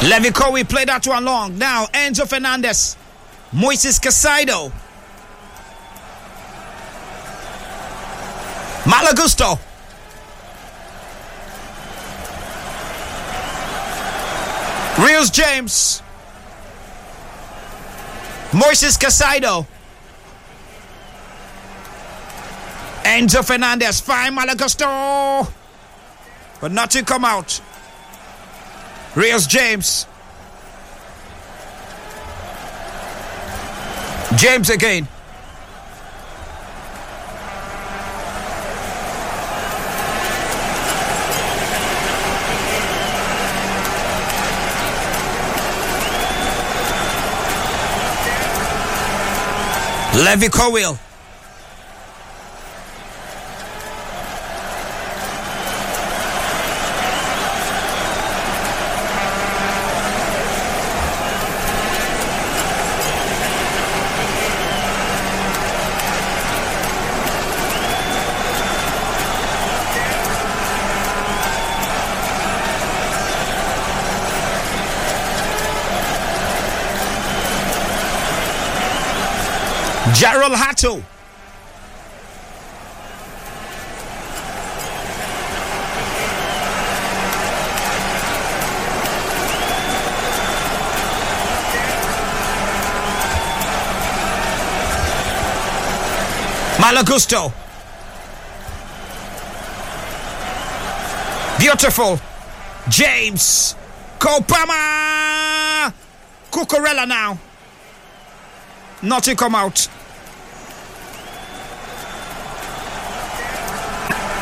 Levi Cowie played that one long. Now Enzo Fernandez, Moises Caicedo, Malagusto, Reus James, Moises Caicedo, Enzo Fernandez, fine Malagusto, but nothing come out. Reus James, James again. Levi Colwill. Jarrell Hato. Malagusto. Beautiful. James. Kopama. Cucurella now. Nothing come out.